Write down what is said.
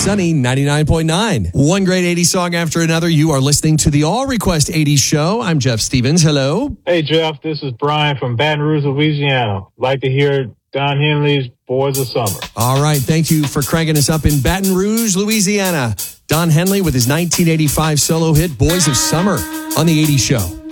Sunny 99.9. One great 80s song after another. You are listening to the All Request 80s show. I'm Jeff Stevens. Hello. Hey, Jeff. This is Brian from Baton Rouge, Louisiana. Like to hear Don Henley's Boys of Summer. All right. Thank you for cranking us up in Baton Rouge, Louisiana. Don Henley with his 1985 solo hit, Boys of Summer, on the 80s show.